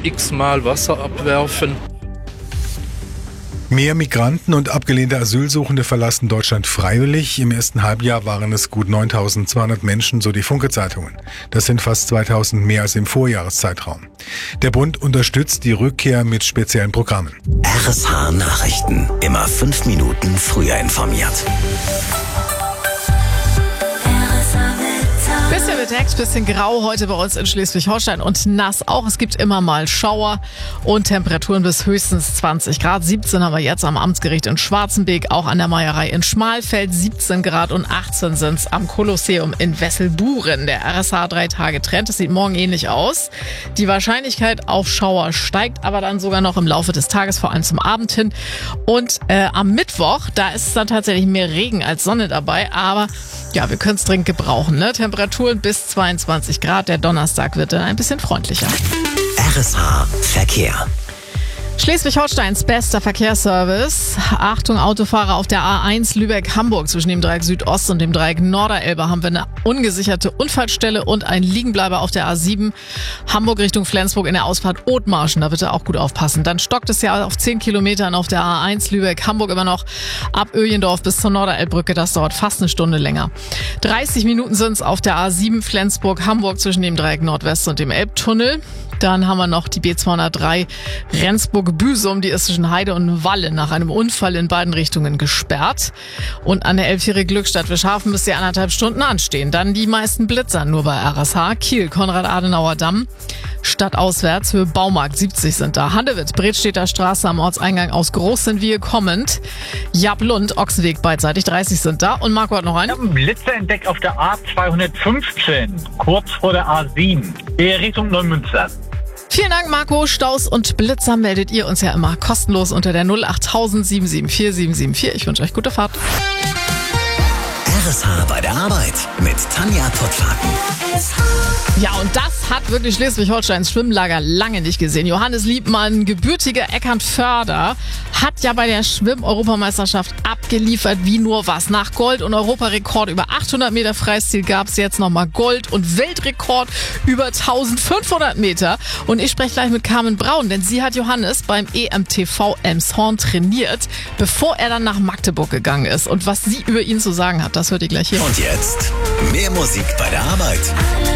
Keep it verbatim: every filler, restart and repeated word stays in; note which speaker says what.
Speaker 1: x-mal Wasser abwerfen.
Speaker 2: Mehr Migranten und abgelehnte Asylsuchende verlassen Deutschland freiwillig. Im ersten Halbjahr waren es gut neuntausendzweihundert Menschen, so die Funke-Zeitungen. Das sind fast zweitausend mehr als im Vorjahreszeitraum. Der Bund unterstützt die Rückkehr mit speziellen Programmen.
Speaker 3: R S H Nachrichten. Immer fünf Minuten früher informiert.
Speaker 4: Bisschen bedeckt, bisschen grau heute bei uns in Schleswig-Holstein und nass auch. Es gibt immer mal Schauer und Temperaturen bis höchstens zwanzig Grad. siebzehn haben wir jetzt am Amtsgericht in Schwarzenbeek, auch an der Meierei in Schmalfeld siebzehn Grad und achtzehn sind es am Kolosseum in Wesselburen. Der R S H drei Tage Trend, das sieht morgen ähnlich aus. Die Wahrscheinlichkeit auf Schauer steigt aber dann sogar noch im Laufe des Tages, vor allem zum Abend hin. Und äh, am Mittwoch, da ist es dann tatsächlich mehr Regen als Sonne dabei, aber ja, wir können es dringend gebrauchen, ne? Temperaturen bis zweiundzwanzig Grad. Der Donnerstag wird dann ein bisschen freundlicher.
Speaker 3: R S H Verkehr.
Speaker 4: Schleswig-Holsteins bester Verkehrsservice. Achtung, Autofahrer auf der A eins Lübeck-Hamburg. Zwischen dem Dreieck Südost und dem Dreieck Norderelbe haben wir eine ungesicherte Unfallstelle und einen Liegenbleiber auf der A sieben. Hamburg Richtung Flensburg in der Ausfahrt Othmarschen. Da bitte auch gut aufpassen. Dann stockt es ja auf zehn Kilometern auf der A eins Lübeck-Hamburg immer noch ab Öjendorf bis zur Norderelbbrücke. Das dauert fast eine Stunde länger. dreißig Minuten sind es auf der A sieben Flensburg-Hamburg zwischen dem Dreieck Nordwest und dem Elbtunnel. Dann haben wir noch die B zweihundertdrei Rendsburg-Büsum, die ist zwischen Heide und Walle nach einem Unfall in beiden Richtungen gesperrt. Und an der elfjährigen Glückstadt Wischhafen müsst ihr anderthalb Stunden anstehen. Dann die meisten Blitzer nur bei R S H. Kiel, Konrad-Adenauer-Damm. Stadtauswärts für Baumarkt siebzig sind da. Handewitt, Bredstedter Straße am Ortseingang aus Großenwiehe kommend. Jablund, Ochsenweg beidseitig dreißig sind da. Und Marco hat noch einen.
Speaker 5: Ich habe einen Blitzer entdeckt auf der A zweihundertfünfzehn, kurz vor der A sieben, Richtung Neumünster.
Speaker 4: Vielen Dank, Marco. Staus und Blitzer meldet ihr uns ja immer kostenlos unter der null acht null sieben sieben vier sieben sieben vier. Ich wünsche euch gute Fahrt.
Speaker 3: R S H bei der Arbeit mit Tanja Pottwagen.
Speaker 4: Ja, und das hat wirklich Schleswig-Holsteins Schwimmlager lange nicht gesehen. Johannes Liebmann, gebürtiger Eckernförder, hat ja bei der Schwimm-Europameisterschaft abgeliefert wie nur was. Nach Gold und Europarekord über achthundert Meter Freistil gab es jetzt nochmal Gold und Weltrekord über eintausendfünfhundert Meter. Und ich spreche gleich mit Carmen Braun, denn sie hat Johannes beim E M T V Elmshorn trainiert, bevor er dann nach Magdeburg gegangen ist. Und was sie über ihn zu sagen hat, das hört ihr gleich hier.
Speaker 3: Und jetzt mehr Musik bei der Arbeit.